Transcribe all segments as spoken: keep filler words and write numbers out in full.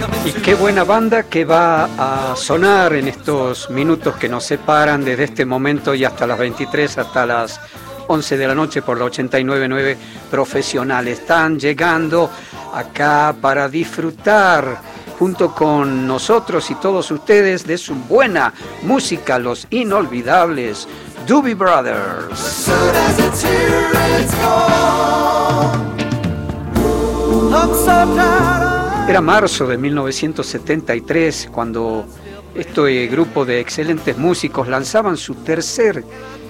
Y qué buena banda que va a sonar en estos minutos que nos separan desde este momento y hasta las veintitrés, hasta las once de la noche por la ochenta y nueve punto nueve Profesional. Están llegando acá para disfrutar junto con nosotros y todos ustedes de su buena música, los inolvidables Doobie Brothers. Era marzo de mil novecientos setenta y tres cuando este grupo de excelentes músicos lanzaban su tercer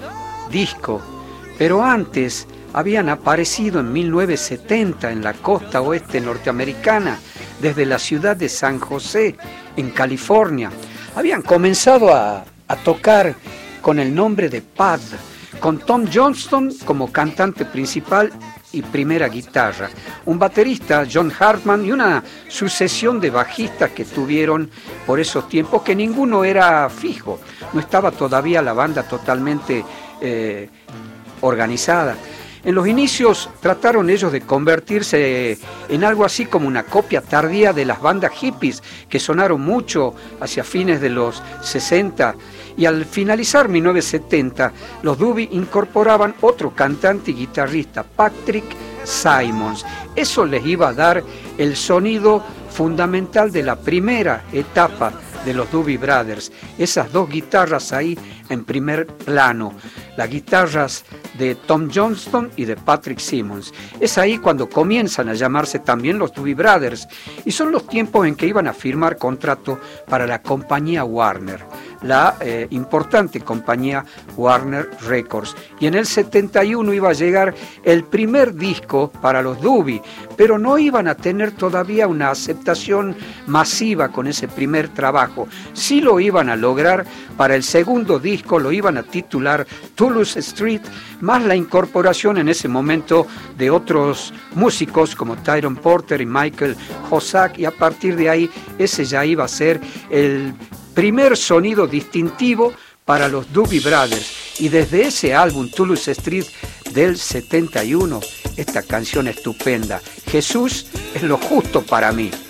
disco, pero antes habían aparecido en mil novecientos setenta en la costa oeste norteamericana, desde la ciudad de San José, en California. Habían comenzado a, a tocar con el nombre de Pad, con Tom Johnston como cantante principal y primera guitarra, un baterista, John Hartman, y una sucesión de bajistas que tuvieron por esos tiempos, que ninguno era fijo, no estaba todavía la banda totalmente eh, organizada. En los inicios trataron ellos de convertirse en algo así como una copia tardía de las bandas hippies que sonaron mucho hacia fines de los sesenta, y al finalizar mil novecientos setenta los Doobie incorporaban otro cantante y guitarrista, Patrick Simons. Eso les iba a dar el sonido fundamental de la primera etapa de los Doobie Brothers, esas dos guitarras ahí en primer plano, las guitarras de Tom Johnston y de Patrick Simons. Es ahí cuando comienzan a llamarse también los Doobie Brothers, y son los tiempos en que iban a firmar contrato para la compañía Warner, la eh, importante compañía Warner Records, y en el setenta y uno iba a llegar el primer disco para los Doobie, pero no iban a tener todavía una aceptación masiva con ese primer trabajo. Sí lo iban a lograr para el segundo disco, lo iban a titular Toulouse Street, más la incorporación en ese momento de otros músicos como Tyrone Porter y Michael Hossack, y a partir de ahí ese ya iba a ser el primer sonido distintivo para los Doobie Brothers. Y desde ese álbum Toulouse Street del setenta y uno, esta canción estupenda, Jesús es lo justo para mí.